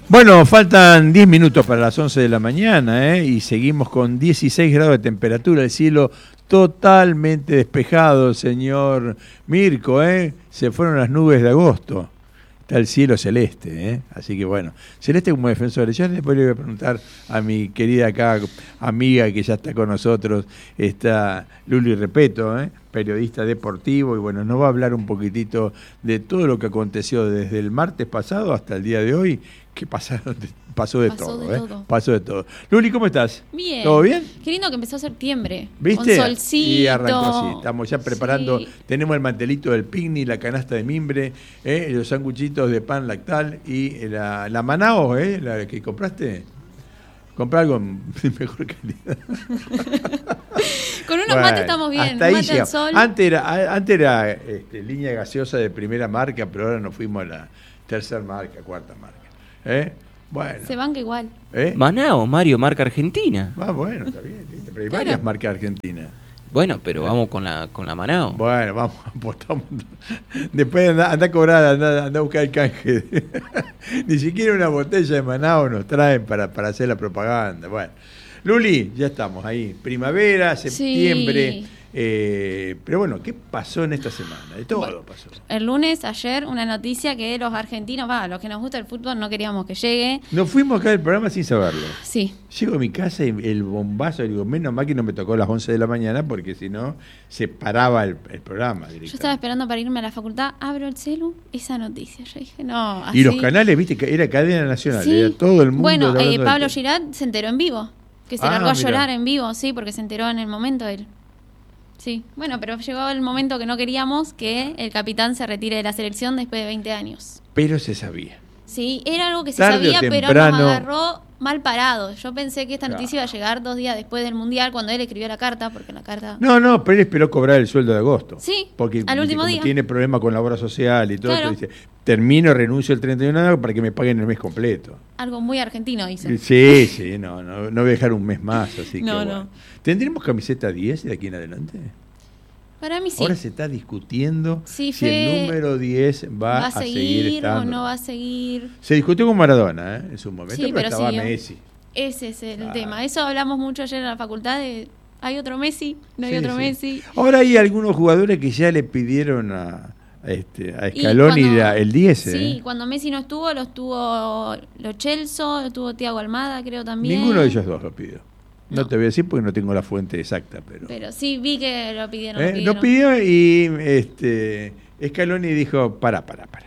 Bueno, faltan 10 minutos para las 11 de la mañana, y seguimos con 16 grados de temperatura, el cielo totalmente despejado, señor Mirko, se fueron las nubes de agosto, está el cielo celeste, así que bueno, celeste como defensor. Ya después le voy a preguntar a mi querida acá amiga que ya está con nosotros, está Luli Repeto, periodista deportivo, y bueno, nos va a hablar un poquitito de todo lo que aconteció desde el martes pasado hasta el día de hoy, que pasó de todo. Pasó de todo. Luli, ¿cómo estás? Bien. ¿Todo bien? Qué lindo que empezó septiembre. ¿Viste? Con solcito. Y arrancó así. Estamos ya preparando. Sí. Tenemos el mantelito del picnic, la canasta de mimbre, los sanguchitos de pan lactal y la Manao, la que compraste. Comprá algo de mejor calidad. Con unos mates estamos bien. Hasta ahí mate al sol. Antes era línea gaseosa de primera marca, pero ahora nos fuimos a la tercera marca, cuarta marca. Bueno. Se banca igual. Manao, Mario, marca argentina. Bueno, está bien. Pero hay Claro. varias marcas argentinas. Bueno, pero vamos con la Manao. Bueno, vamos, apostamos. Después anda a cobrar, anda a buscar el canje. Ni siquiera una botella de Manao nos traen para hacer la propaganda. Bueno, Luli, ya estamos ahí. Primavera, septiembre. Sí. Pero bueno, ¿qué pasó en esta semana? De todo pasó. El lunes, ayer, una noticia que los argentinos, los que nos gusta el fútbol, no queríamos que llegue. Nos fuimos acá del programa sin saberlo. Sí. Llego a mi casa y el bombazo, digo, menos mal que no me tocó a las 11 de la mañana, porque si no, se paraba el programa directamente. Yo estaba esperando para irme a la facultad, abro el celu, esa noticia. Yo dije, no, así. Y los canales, viste, que era cadena nacional, Sí. era todo el mundo. Bueno, hablando del Pablo tema. Girat se enteró en vivo, que se largó a mirá. llorar en vivo, sí, porque se enteró en el momento él. Sí, bueno, pero llegó el momento que no queríamos, que el capitán se retire de la selección después de 20 años. Pero se sabía. Sí, era algo que se Tarde o sabía, pero temprano. nos agarró mal parado. Yo pensé que esta noticia Claro. iba a llegar 2 días después del Mundial, cuando él escribió la carta, porque la carta... No, pero él esperó cobrar el sueldo de agosto. Sí, porque al último como día. tiene problemas con la obra social y todo, Claro. entonces dice, termino, renuncio el 31 de enero para que me paguen el mes completo. Algo muy argentino hizo. Sí, no voy a dejar un mes más, así que No, bueno. no. ¿Tendremos camiseta 10 de aquí en adelante? Para mí sí. Ahora se está discutiendo Sí, si el número 10 va a seguir o estando. no va a seguir? Se discutió con Maradona, en su momento, Sí, pero estaba siguió. Messi. Ese es el Claro. tema. Eso hablamos mucho ayer en la facultad de... ¿Hay otro Messi? ¿No hay Sí, otro sí. Messi? Ahora hay algunos jugadores que ya le pidieron a Scaloni el 10. Sí, cuando Messi no estuvo, lo estuvo Lo Celso, lo estuvo Thiago Almada, creo también. Ninguno de ellos dos lo pidió. No No. te voy a decir porque no tengo la fuente exacta, pero sí, vi que lo pidieron. lo pidió y Scaloni dijo, para.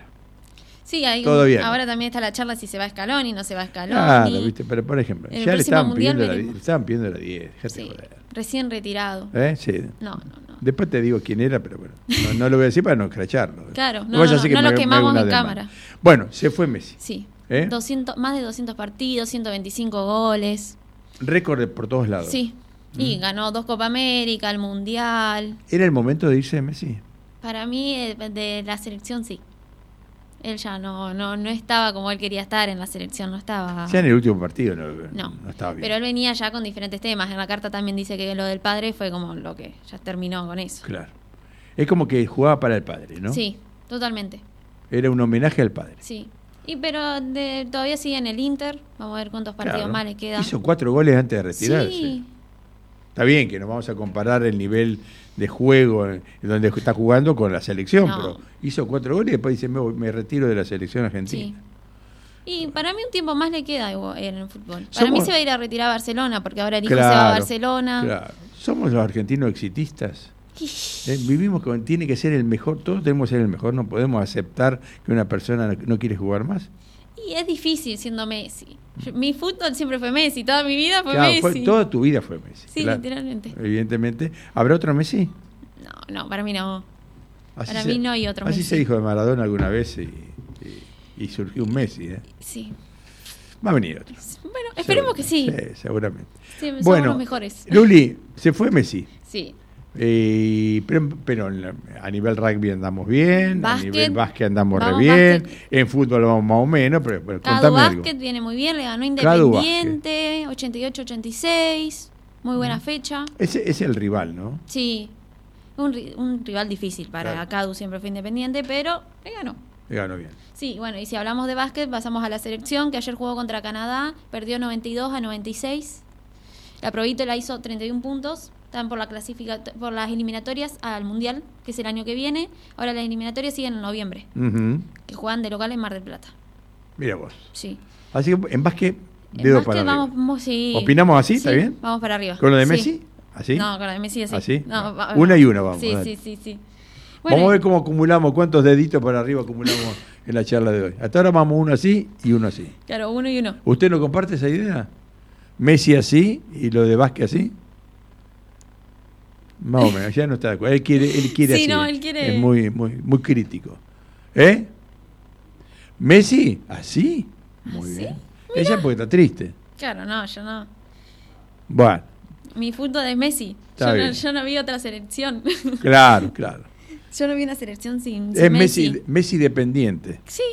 Sí, hay Todo bien. ahora también está la charla si se va Scaloni, no se va Scaloni. Claro, ¿viste? Pero por ejemplo, En el ya le próximo estaban Mundial pidiendo, veremos. le estaban pidiendo la 10. Dejate Sí, joder. recién retirado. Sí. No. Después te digo quién era, pero bueno, no lo voy a decir para no escracharlo. Claro, No vaya a ser que no me- lo me quemamos haga una en demanda. cámara. Bueno, se fue Messi. Sí. ¿Eh? 200, más de 200 partidos, 125 goles. Récord por todos lados. Sí. Y ganó 2 Copa América, el Mundial. ¿Era el momento de irse de Messi? Para mí, de la selección, sí. Él ya no estaba como él quería estar en la selección, no estaba... Ya en el último partido no estaba bien. Pero él venía ya con diferentes temas. En la carta también dice que lo del padre fue como lo que ya terminó con eso. Claro. Es como que jugaba para el padre, ¿no? Sí, totalmente. Era un homenaje al padre. Sí. Pero todavía sigue en el Inter. Vamos a ver cuántos partidos Claro. más le queda. Hizo 4 goles antes de retirarse. Sí. Está bien que no vamos a comparar el nivel de juego en donde está jugando con la selección, No. pero hizo 4 goles y después dice, me retiro de la selección argentina. Sí. Y para mí un tiempo más le queda en el fútbol. Para mí Somos- se va a ir a retirar a Barcelona, porque ahora el hijo se va a Barcelona. Claro. Somos los argentinos exitistas. Vivimos con, tiene que ser el mejor, todos tenemos que ser el mejor, no podemos aceptar que una persona no quiere jugar más. Y es difícil siendo Messi. Mi fútbol siempre fue Messi, toda mi vida fue Claro, Messi. toda tu vida fue Messi. Sí, claro. literalmente. Evidentemente. ¿Habrá otro Messi? No, para mí no. Así Para mí no hay otro Así Messi. se dijo de Maradona alguna vez y surgió un Messi. Sí. Va a venir otro. Bueno, esperemos que sí. Sí, seguramente. Sí, somos Bueno, los mejores. Luli, se fue Messi. Sí. Pero a nivel rugby andamos bien, a Básquet, nivel básquet andamos re vamos, bien, básquet. en fútbol vamos más o menos, pero Cadu contame algo. Básquet viene muy bien, le ganó Cadu Independiente, 88-86, muy buena fecha. Ese es el rival, ¿no? Sí, un rival difícil para Claro. Cadu, siempre fue Independiente, pero le ganó. Ganó bien. Sí, bueno, y si hablamos de básquet, pasamos a la selección, que ayer jugó contra Canadá, perdió 92-96. La Provítola hizo 31 puntos, están por las eliminatorias al Mundial, que es el año que viene. Ahora las eliminatorias siguen en noviembre, que juegan de local en Mar del Plata. Mira vos. Sí. Así que en básquet, En dedo básquet para arriba. vamos, sí. ¿Opinamos así? Sí, ¿Está bien? Vamos para arriba. ¿Con lo de Sí. Messi? ¿Así? No, con lo de Messi así. ¿Así? No, Una y una vamos. Sí, Dale. sí. Vamos a ver cómo acumulamos, cuántos deditos para arriba acumulamos en la charla de hoy. Hasta ahora vamos uno así y uno así. Claro, uno y uno. ¿Usted no comparte esa idea? ¿Messi así y lo de básquet así? Más o menos, ya no está de acuerdo. Él quiere Sí, así. no, él quiere- Es muy crítico. ¿Eh? ¿Messi? ¿Así? Muy ¿Así? bien. Ella porque está triste. Claro, no, yo no. Bueno, Mi fútbol es Messi. Está bien. Yo no vi otra selección. claro. Yo no vi una selección sin Es Messi. Messi dependiente. Sí.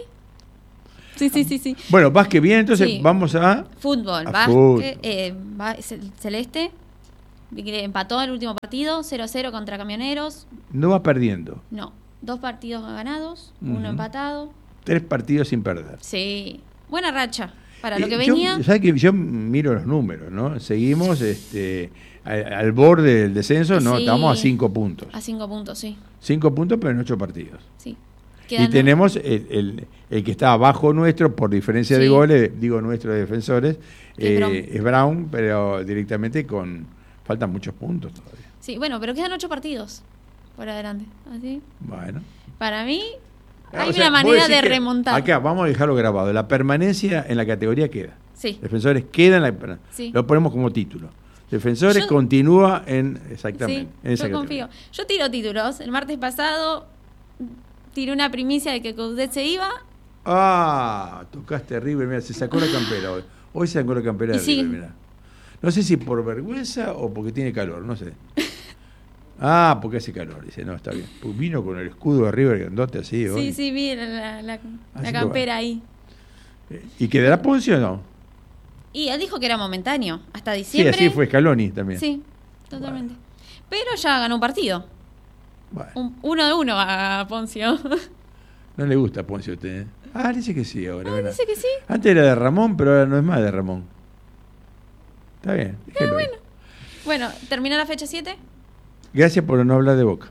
Sí. Bueno, básquet bien, entonces Sí. vamos a... Fútbol, A básquet, Celeste, que empató el último partido, 0-0 contra Camioneros. No va perdiendo. No, 2 partidos ganados, Ujú. 1 empatado. 3 partidos sin perder. Sí, buena racha. Para lo que Yo- venía, ¿Sabes que yo miro los números, ¿no? Seguimos al borde del descenso, no, Sí. estamos a 5 puntos. a 5 puntos, sí. 5 puntos, pero en 8 partidos. Sí. Y Quedan- tenemos el que está abajo nuestro por diferencia de Sí. goles, digo nuestros defensores, Es Brown. es Brown, pero directamente faltan muchos puntos todavía. Sí, bueno, pero quedan 8 partidos por adelante. Así. Bueno. Para mí, hay O sea, una vos manera decís de que remontar. Acá, vamos a dejarlo grabado. La permanencia en la categoría queda. Sí. Defensores quedan en la... Sí. Lo ponemos como título. Defensores Yo- continúa en... Exactamente. Sí, en esa yo categoría. confío. Yo tiro títulos. El martes pasado tiré una primicia de que Coudet se iba. Ah, tocaste River, mira, se sacó la campera hoy. Hoy se sacó la campera de Y sí. River, mira. No sé si por vergüenza o porque tiene calor, no sé. Ah, porque hace calor, dice, no, está bien. Pues vino con el escudo de River grandote así hoy. Sí, vi la que campera ahí. ¿Y quedará Ponce o no? Y él dijo que era momentáneo, hasta Sí, diciembre. así fue Scaloni también. Sí, totalmente. Pero ya ganó un partido. Bueno, 1-1 a Poncio. no le gusta Ponce a usted, ¿eh? Ah, dice que sí ahora, ¿verdad? Dice que sí. Antes era de Ramón, pero ahora no es más de Ramón. Está bien, déjelo ahí. Bueno, terminó la fecha 7. Gracias por no hablar de Boca.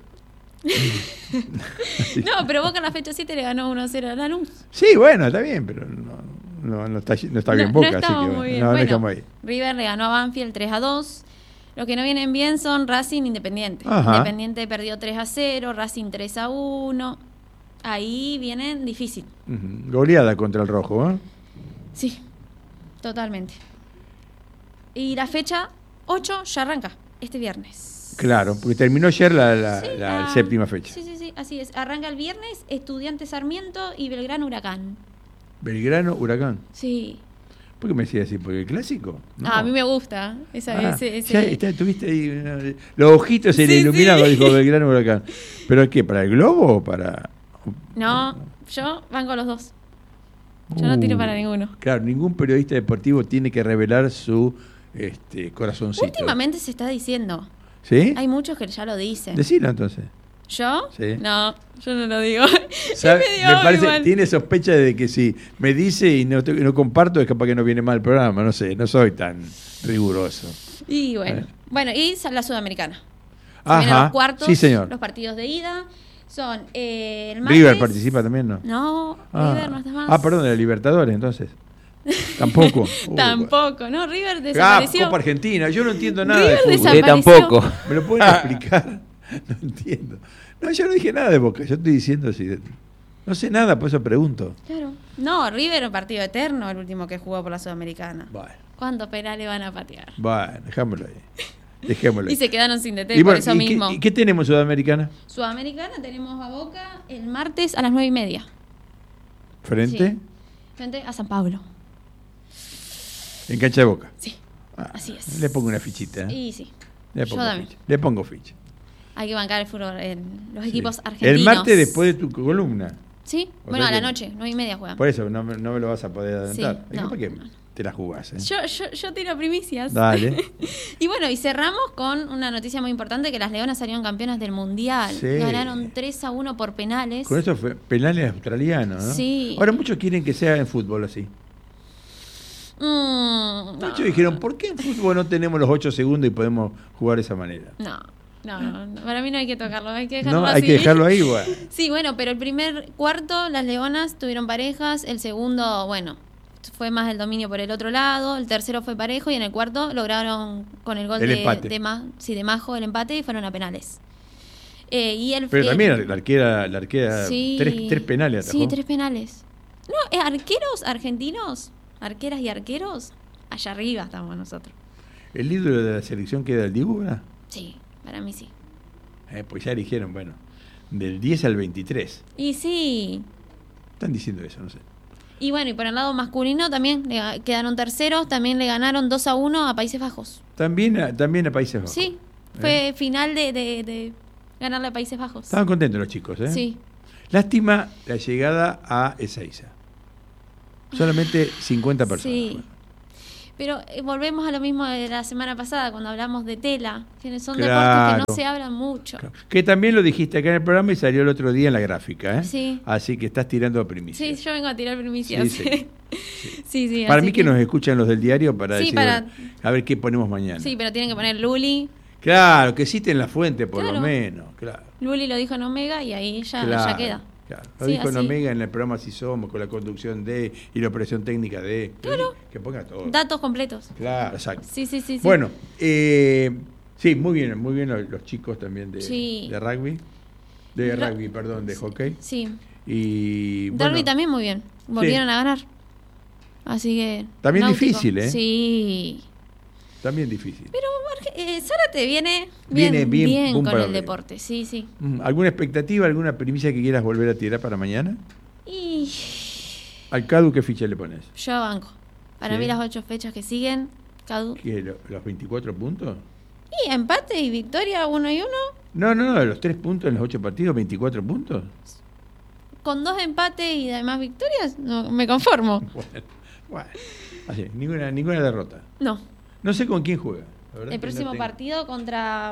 No, pero Boca en la fecha 7 le ganó 1-0 a Lanús. Sí, bueno, está bien, pero no está bien Boca, así estamos que muy bien. no, Bueno, dejamos ahí. River le ganó a Banfield 3-2. Los que no vienen bien son Racing Independiente. Ajá. Independiente perdió 3-0, Racing 3-1. Ahí vienen difícil. Ujú. Goleada contra el Rojo, ¿eh? Sí, totalmente. Y la fecha 8 ya arranca este viernes. Claro, porque terminó ayer la Sí, séptima fecha. Sí, así es. Arranca el viernes Estudiantes Sarmiento y Belgrano Huracán. Belgrano, Huracán. Sí. ¿Por qué me decía así? ¿Porque el clásico? No. A mí me gusta ese. Ya tuviste ahí los ojitos se le Sí, iluminaron, sí. dijo Belgrano, Huracán. ¿Pero qué? ¿Para el globo o para...? No, yo banco los dos. Yo no tiro para ninguno. Claro, ningún periodista deportivo tiene que revelar su corazoncito. Últimamente se está diciendo. ¿Sí? Hay muchos que ya lo dicen. Decilo entonces. ¿Yo? Sí. No, yo no lo digo. ¿Sabe? Es medio Me parece, igual. tiene sospecha de que si me dice y no comparto, es capaz que no viene mal el programa. No sé, no soy tan riguroso. Y bueno. Bueno, y la Sudamericana. Se Ajá. vienen los cuartos, Sí, señor. los partidos de ida. Son el martes. River participa también, ¿no? No, Ah. River no está más. Ah, perdón, de la Libertadores, entonces. Tampoco. Tampoco, ¿no? River Ah, desapareció. Copa Argentina. Yo no entiendo nada River de fútbol. Usted desapareció. tampoco. ¿Me lo pueden explicar? No entiendo. No, yo no dije nada de Boca. Yo estoy diciendo así. No sé nada, por eso pregunto. Claro. No, River un partido eterno, el último que jugó por la Sudamericana. Bueno, ¿Cuántos penales van a patear? dejámoslo ahí. Dejémoslo ahí. Y se quedaron sin DT Y por bueno, eso ¿y mismo. qué tenemos Sudamericana? Sudamericana tenemos a Boca el martes a las 9:30. ¿Frente? Sí. Frente a San Pablo. En cancha de Boca. Sí, Ah, así es. Le pongo una fichita. ¿eh? Y sí, Le yo pongo también. ficha. Le pongo ficha. hay que bancar el fútbol, los Sí. equipos argentinos. El martes después de tu columna. Sí, O bueno, sea a la que- noche, 9:30 juegan. Por eso no me lo vas a poder adelantar. Sí, no. ¿Para qué te la jugás? Yo tiro primicias. Dale. Y bueno, y cerramos con una noticia muy importante, que las Leonas salieron campeonas del Mundial. Sí. Ganaron 3-1 por penales. Con eso fue penales australianos, ¿no? Sí. Ahora muchos quieren que sea en fútbol así. Muchos dijeron, ¿por qué en fútbol no tenemos los 8 segundos y podemos jugar de esa manera? No, para mí no hay que tocarlo, hay que dejarlo No, así. hay que dejarlo ahí, bueno. Sí, bueno, pero el primer cuarto las Leonas tuvieron parejas, el segundo, bueno, fue más el dominio por el otro lado, el tercero fue parejo y en el cuarto lograron con el gol El de empate. de Majo el empate y fueron a penales. Pero también la arquera sí, tres penales atajó. Sí, 3 penales. No, arqueros argentinos, arqueras y arqueros, allá arriba estamos nosotros. ¿El ídolo de la selección queda el Dibu, ¿verdad? Sí, para mí sí. Pues ya eligieron, bueno, del 10 al 23. Y sí. Están diciendo eso, no sé. Y bueno, y por el lado masculino también quedaron terceros, también le ganaron 2-1 a Países Bajos. También a Países Bajos. Sí, fue final de ganarle a Países Bajos. Estaban contentos los chicos, ¿eh? Sí. Lástima la llegada a Ezeiza. Solamente 50 personas. Sí. Pero volvemos a lo mismo de la semana pasada, cuando hablamos de tela, que son Claro. deportes que no se hablan mucho. Claro. Que también lo dijiste acá en el programa y salió el otro día en la gráfica, ¿eh? Sí. Así que estás tirando primicias. Sí, yo vengo a tirar primicias. Sí, sí. Sí, Para así mí que nos escuchan los del diario para Sí, decir, para- bueno, a ver qué ponemos mañana. Sí, pero tienen que poner Luli. Claro, que citen la fuente por lo Claro. menos, claro. Luli lo dijo en Omega y ahí ya Claro, queda. claro. Lo Sí, dijo en así. Omega en el programa Así Somos, con la conducción de y la operación técnica de. Claro. Que ponga todo. Datos completos. Claro, exacto. Sí. Bueno, sí, muy bien los chicos también Sí. de rugby. De hockey. Sí. Y Derby bueno, también muy bien. Volvieron a ganar. Así que. También náutico. difícil, ¿eh? Sí. también difícil. Pero Zárate viene Viene bien, con pum para el arriba. deporte. Sí. ¿Alguna expectativa, alguna primicia que quieras volver a tirar para mañana? Y ¿Al Cadu qué ficha le pones? yo banco. Para Sí. mí las 8 fechas que siguen, Cadu. ¿Qué, los 24 puntos? Y empate y victoria 1-1. No, los 3 puntos en los 8 partidos, 24 puntos. Con 2 empates y además victorias, no, me conformo. Bueno, así, ninguna derrota. No. No sé con quién juega. la verdad El que no próximo tengo. partido contra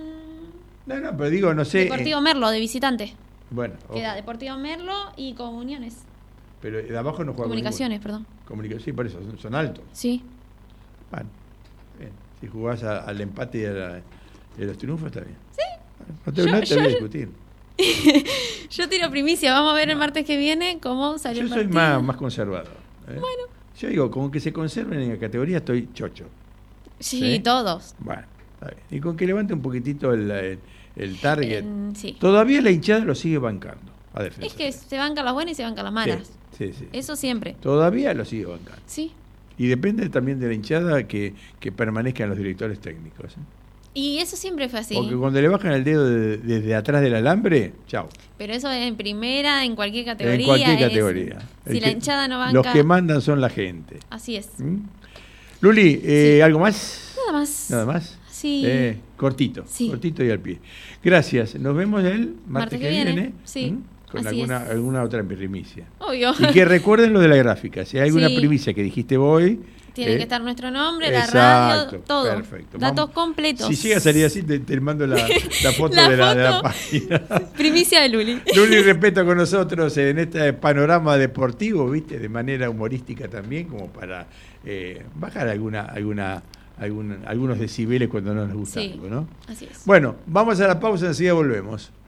No, pero digo, no sé. Deportivo Merlo, de visitante. Bueno, Queda ojo, Deportivo Merlo y Comuniones. pero de abajo no juega. Comunicaciones, perdón. Comunicaciones, sí, por eso, son altos. Sí. Bueno, bien. Si jugás al empate y a los triunfos, está bien. Sí. No te voy a discutir. Yo tiro primicia, vamos a ver el martes que viene cómo salió Yo el soy partido. más conservador. Bueno. Yo digo, con que se conserven en la categoría estoy chocho. Sí, ¿Sí? todos. Bueno, está bien. Y con que levante un poquitito el target. Sí. Todavía la hinchada lo sigue bancando a Defensa. Es que se bancan las buenas y se bancan las malas. Sí. Eso siempre. Todavía lo sigue bancando. Sí. Y depende también de la hinchada que permanezcan los directores técnicos. Y eso siempre fue así. Porque cuando le bajan el dedo desde atrás del alambre, chao. Pero eso es en primera, en cualquier categoría. En cualquier es- categoría. Si la hinchada no banca. Los que mandan son la gente. Así es. ¿Mm? Luli, Sí. ¿algo más? Nada más. Nada más. Sí. Cortito, Sí. cortito y al pie. Gracias. Nos vemos el martes que viene. Sí, Con así es. alguna otra primicia. Obvio. Y que recuerden lo de la gráfica. Si hay alguna Sí. primicia que dijiste hoy. Tiene que estar nuestro nombre, la exacto, radio, todo. Perfecto. Datos Vamos. completos. Si llega a salir así, te mando la foto, La de la foto. página. Primicia de Luli. Luli Respeto con nosotros en este panorama deportivo, ¿viste? De manera humorística también, como para bajar algunos decibeles cuando no nos gusta Sí. algo, ¿no? Así es. Bueno, vamos a la pausa, enseguida volvemos.